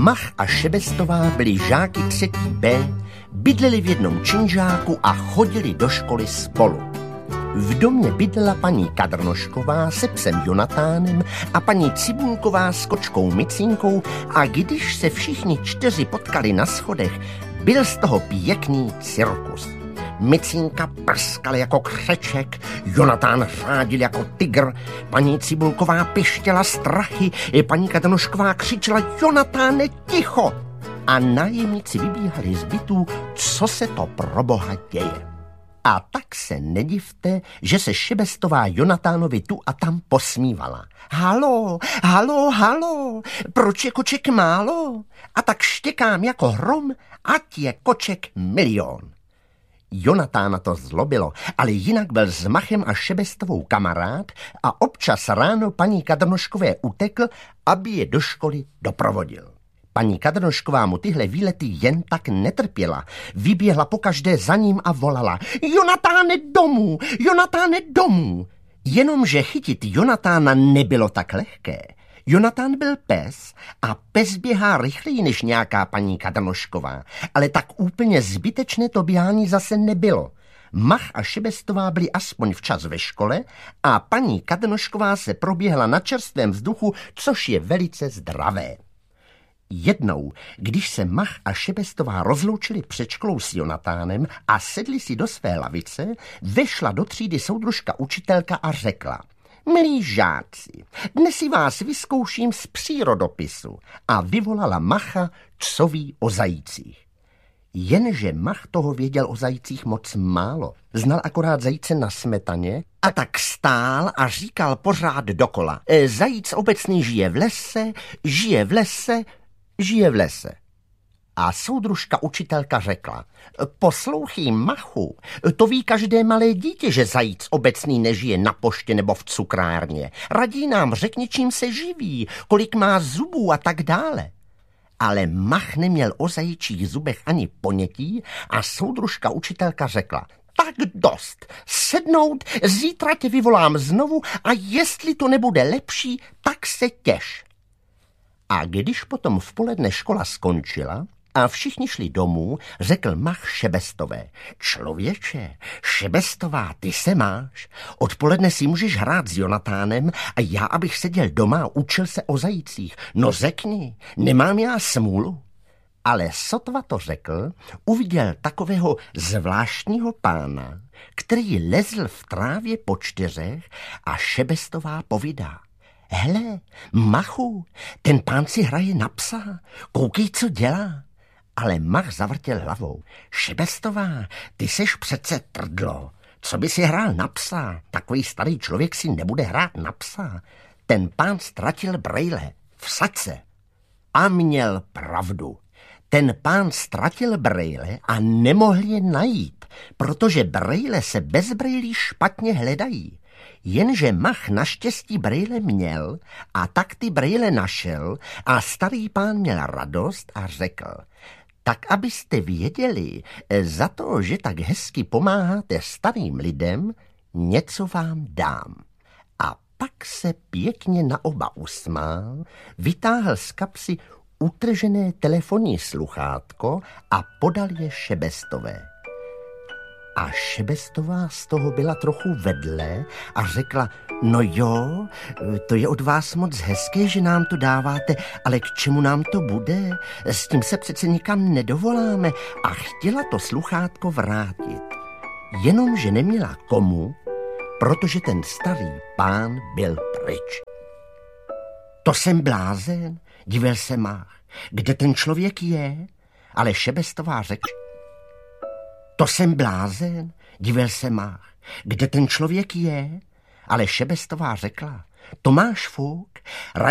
Mach a Šebestová byli žáky 3. B, bydleli v jednom činžáku a chodili do školy spolu. V domě bydlela paní Kadrnošková se psem Jonatánem a paní Cibulková s kočkou Micínkou a když se všichni 4 potkali na schodech, byl z toho pěkný cirkus. Micínka prskala jako křeček, Jonatán řádil jako tygr, paní Cibulková pištěla strachy, paní Kadrnošková křičela Jonatáne, ticho! A nájemníci vybíhali z bytů, co se to pro boha děje. A tak se nedivte, že se Šebestová Jonatánovi tu a tam posmívala. Halo, halo, halo, proč je koček málo? A tak štěkám jako hrom, ať je koček milion. Jonatána to zlobilo, ale jinak byl s Machem a Šebestovou kamarád a občas ráno paní Kadrnoškové utekl, aby je do školy doprovodil. Paní Kadrnošková mu tyhle výlety jen tak netrpěla. Vyběhla pokaždé za ním a volala Jonatáne domů, Jonatáne domů. Jenomže chytit Jonatána nebylo tak lehké. Jonatán byl pes a pes běhá rychleji než nějaká paní Kadrnošková, ale tak úplně zbytečné to běhání zase nebylo. Mach a Šebestová byli aspoň včas ve škole a paní Kadrnošková se proběhla na čerstvém vzduchu, což je velice zdravé. Jednou, když se Mach a Šebestová rozloučili před školou s Jonatánem a sedli si do své lavice, vešla do třídy soudružka učitelka a řekla Milí žáci, dnes si vás vyzkouším z přírodopisu a vyvolala Macha, co ví o zajících. Jenže Mach toho věděl o zajících moc málo. Znal akorát zajíce na smetaně a tak stál a říkal pořád dokola. Zajíc obecný žije v lese, žije v lese, žije v lese. A soudružka učitelka řekla, poslouchej Machu, to ví každé malé dítě, že zajíc obecný nežije na poště nebo v cukrárně. Radí nám řekni, čím se živí, kolik má zubů a tak dále. Ale Mach neměl o zajíčích zubech ani ponětí a soudružka učitelka řekla, tak dost, sednout, zítra tě vyvolám znovu a jestli to nebude lepší, tak se těš. A když potom v poledne škola skončila a všichni šli domů, řekl Mach Šebestové. Člověče, Šebestová, ty se máš. Odpoledne si můžeš hrát s Jonatánem a já, abych seděl doma a učil se o zajících. No řekni, nemám já smůlu. Ale sotva to řekl, uviděl takového zvláštního pána, který lezl v trávě po 4 a Šebestová povídá. Hele, Machu, ten pán si hraje na psa, koukej, co dělá. Ale Mach zavrtěl hlavou. Šebestová, ty seš přece trdlo. Co by si hrál na psa? Takový starý člověk si nebude hrát na psa. Ten pán ztratil brejle. Vsaď se. A měl pravdu. Ten pán ztratil brejle a nemohl je najít, protože brejle se bez brejlí špatně hledají. Jenže Mach naštěstí brejle měl a tak ty brejle našel a starý pán měl radost a řekl, tak abyste věděli, za to, že tak hezky pomáháte starým lidem, něco vám dám. A pak se pěkně na oba usmál, vytáhl z kapsy utržené telefonní sluchátko a podal je Šebestové. A Šebestová z toho byla trochu vedle a řekla, no jo, to je od vás moc hezké, že nám to dáváte, ale k čemu nám to bude? S tím se přece nikam nedovoláme a chtěla to sluchátko vrátit. Jenomže neměla komu, protože ten starý pán byl pryč. To jsem blázen, divil se Mach. Kde ten člověk je? Ale Šebestová řekla, to jsem blázen, divil se Mach. Kde ten člověk je? Ale Šebestová řekla, to máš fuk,